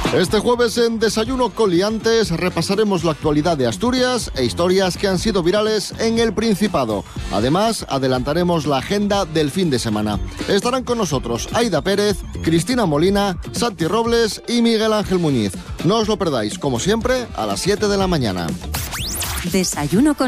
Este jueves en Desayuno con Liantes repasaremos la actualidad de Asturias e historias que han sido virales en el Principado. Además, adelantaremos la agenda del fin de semana. Estarán con nosotros Aida Pérez, Cristina Molina, Santi Robles y Miguel Ángel Muñiz. No os lo perdáis, como siempre, a las 7 de la mañana. Desayuno con